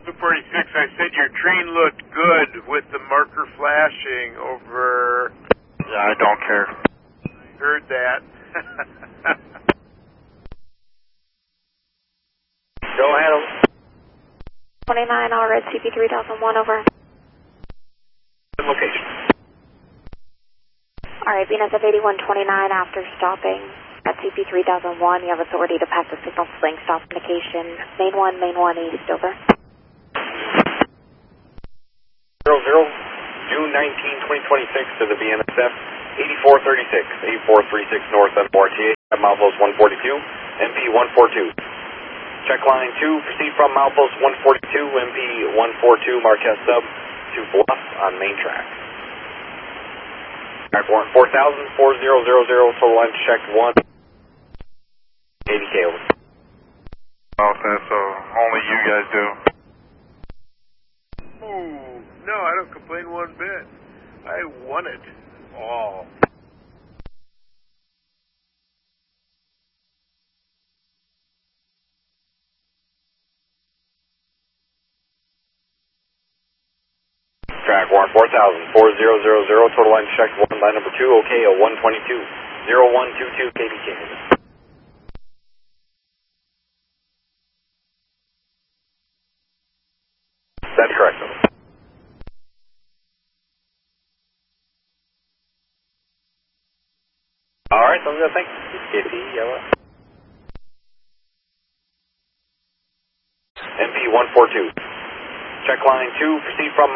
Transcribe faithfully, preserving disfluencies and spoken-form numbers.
two forty-six, I said your train looked good with the marker flashing over... Yeah, I don't care. Heard that. Go ahead, over. twenty-nine, all red, C P three thousand one, over. Location. Alright, B N S F eighty-one twenty-nine, after stopping at C P three thousand one, you have authority to pass the signal sling stop indication. Main one, main one east, over. Zero, zero, June nineteenth, twenty twenty-six to the B N S F, eighty-four thirty-six, eighty-four thirty-six north of R T A, at milepost one forty-two, M P one forty-two. Check line two, proceed from milepost one forty-two, M P one forty-two, Marquez sub, to Bluff on main track. Track warrant four thousand, four zero zero zero, total line check one, eighty K over. Okay, so only you guys do. Ooh, no, I don't complain one bit. I won it all. Track warrant four thousand, four zero zero zero, total line check one, line number two, okay, a one twenty-two, zero one two two K B K. That's correct, over. Alright, sounds good, thanks. K P, yellow. M P one forty-two. Check line two, proceed from